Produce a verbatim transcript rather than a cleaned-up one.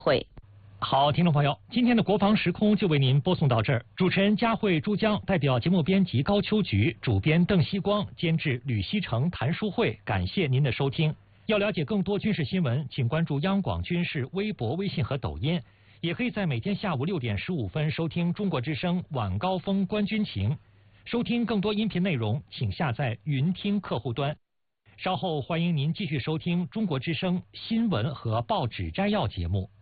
会。 好，听众朋友，今天的国防时空就为您播送到这儿。主持人佳慧、珠江，代表节目编辑高秋菊、主编邓希光、监制吕希成、谭书慧，感谢您的收听。要了解更多军事新闻，请关注央广军事微博、微信和抖音，也可以在每天下午六点十五分收听中国之声晚高峰观军情。收听更多音频内容，请下载云听客户端。稍后欢迎您继续收听中国之声新闻和报纸摘要节目。